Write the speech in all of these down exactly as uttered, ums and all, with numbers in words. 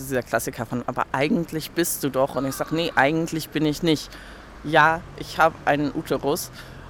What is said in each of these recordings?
dieser Klassiker von, aber eigentlich bist du doch. Und ich sage, nee, eigentlich bin ich nicht. Ja, ich habe einen Uterus,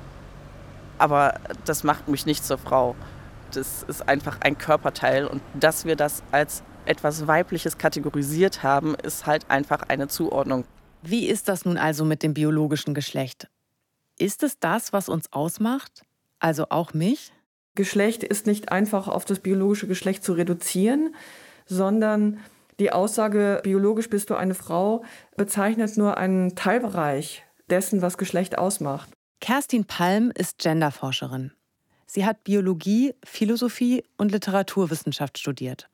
aber das macht mich nicht zur Frau. Das ist einfach ein Körperteil. Und dass wir das als etwas Weibliches kategorisiert haben, ist halt einfach eine Zuordnung. Wie ist das nun also mit dem biologischen Geschlecht? Ist es das, was uns ausmacht? Also auch mich? Geschlecht ist nicht einfach auf das biologische Geschlecht zu reduzieren, sondern die Aussage, biologisch bist du eine Frau, bezeichnet nur einen Teilbereich dessen, was Geschlecht ausmacht. Kerstin Palm ist Genderforscherin. Sie hat Biologie, Philosophie und Literaturwissenschaft studiert.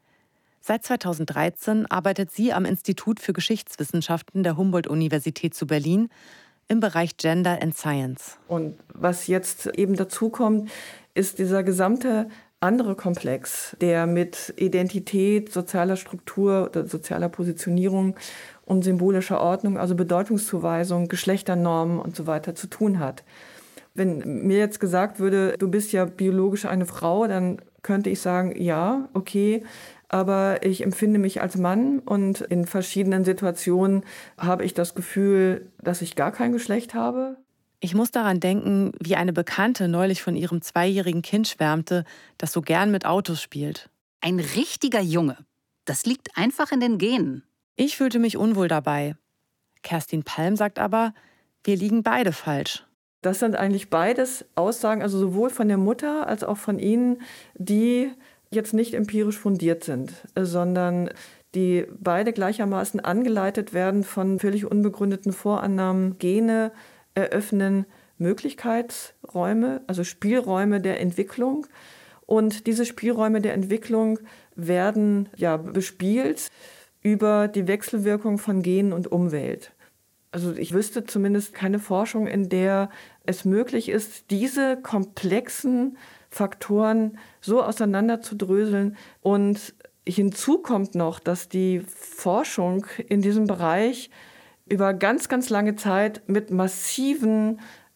Seit zweitausenddreizehn arbeitet sie am Institut für Geschichtswissenschaften der Humboldt-Universität zu Berlin im Bereich Gender and Science. Und was jetzt eben dazu kommt, ist dieser gesamte andere Komplex, der mit Identität, sozialer Struktur, sozialer Positionierung und symbolischer Ordnung, also Bedeutungszuweisung, Geschlechternormen und so weiter zu tun hat. Wenn mir jetzt gesagt würde, du bist ja biologisch eine Frau, dann könnte ich sagen, ja, okay, aber ich empfinde mich als Mann und in verschiedenen Situationen habe ich das Gefühl, dass ich gar kein Geschlecht habe. Ich muss daran denken, wie eine Bekannte neulich von ihrem zweijährigen Kind schwärmte, das so gern mit Autos spielt. Ein richtiger Junge. Das liegt einfach in den Genen. Ich fühlte mich unwohl dabei. Kerstin Palm sagt aber, wir liegen beide falsch. Das sind eigentlich beides Aussagen, also sowohl von der Mutter als auch von Ihnen, die jetzt nicht empirisch fundiert sind, sondern die beide gleichermaßen angeleitet werden von völlig unbegründeten Vorannahmen. Gene eröffnen Möglichkeitsräume, also Spielräume der Entwicklung. Und diese Spielräume der Entwicklung werden ja bespielt über die Wechselwirkung von Genen und Umwelt. Also ich wüsste zumindest keine Forschung, in der es möglich ist, diese komplexen Faktoren so auseinanderzudröseln. Und hinzu kommt noch, dass die Forschung in diesem Bereich über ganz, ganz lange Zeit mit massiven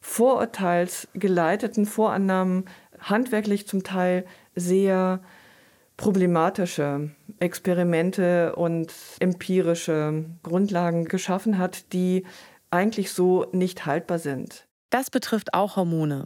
vorurteilsgeleiteten Vorannahmen, handwerklich zum Teil sehr problematische Experimente und empirische Grundlagen geschaffen hat, die eigentlich so nicht haltbar sind. Das betrifft auch Hormone.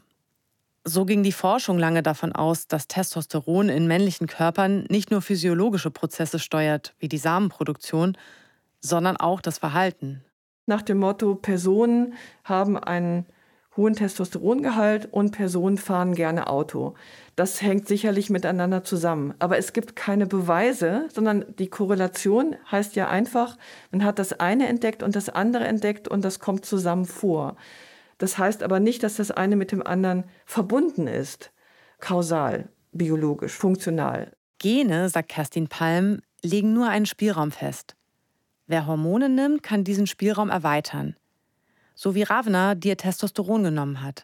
So ging die Forschung lange davon aus, dass Testosteron in männlichen Körpern nicht nur physiologische Prozesse steuert, wie die Samenproduktion, sondern auch das Verhalten. Nach dem Motto, Personen haben einen hohen Testosterongehalt und Personen fahren gerne Auto. Das hängt sicherlich miteinander zusammen. Aber es gibt keine Beweise, sondern die Korrelation heißt ja einfach, man hat das eine entdeckt und das andere entdeckt und das kommt zusammen vor. Das heißt aber nicht, dass das eine mit dem anderen verbunden ist. Kausal, biologisch, funktional. Gene, sagt Kerstin Palm, legen nur einen Spielraum fest. Wer Hormone nimmt, kann diesen Spielraum erweitern. So wie Ravna, die ihr Testosteron genommen hat.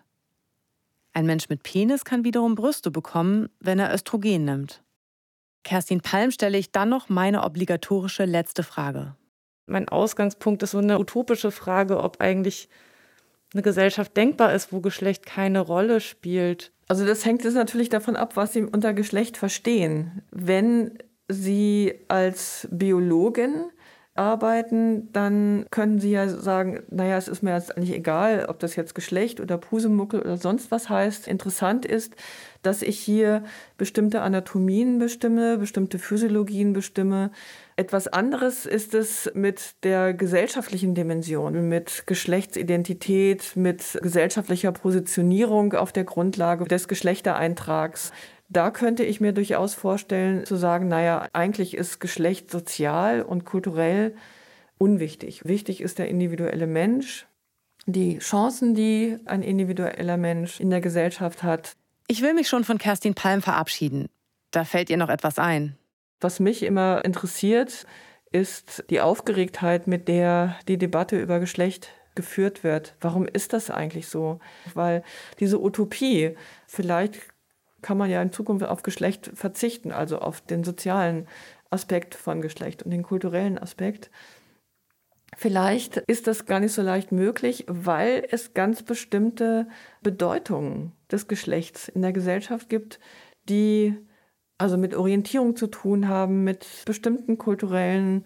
Ein Mensch mit Penis kann wiederum Brüste bekommen, wenn er Östrogen nimmt. Kerstin Palm stelle ich dann noch meine obligatorische letzte Frage. Mein Ausgangspunkt ist so eine utopische Frage, ob eigentlich eine Gesellschaft denkbar ist, wo Geschlecht keine Rolle spielt. Also das hängt jetzt natürlich davon ab, was Sie unter Geschlecht verstehen. Wenn Sie als Biologin arbeiten, dann können Sie ja sagen, naja, es ist mir jetzt eigentlich egal, ob das jetzt Geschlecht oder Pusemuckel oder sonst was heißt. Interessant ist, dass ich hier bestimmte Anatomien bestimme, bestimmte Physiologien bestimme. Etwas anderes ist es mit der gesellschaftlichen Dimension, mit Geschlechtsidentität, mit gesellschaftlicher Positionierung auf der Grundlage des Geschlechtereintrags. Da könnte ich mir durchaus vorstellen, zu sagen, naja, eigentlich ist Geschlecht sozial und kulturell unwichtig. Wichtig ist der individuelle Mensch, die Chancen, die ein individueller Mensch in der Gesellschaft hat. Ich will mich schon von Kerstin Palm verabschieden. Da fällt ihr noch etwas ein. Was mich immer interessiert, ist die Aufgeregtheit, mit der die Debatte über Geschlecht geführt wird. Warum ist das eigentlich so? Weil diese Utopie, vielleicht kann man ja in Zukunft auf Geschlecht verzichten, also auf den sozialen Aspekt von Geschlecht und den kulturellen Aspekt. Vielleicht ist das gar nicht so leicht möglich, weil es ganz bestimmte Bedeutungen des Geschlechts in der Gesellschaft gibt, die also mit Orientierung zu tun haben, mit bestimmten kulturellen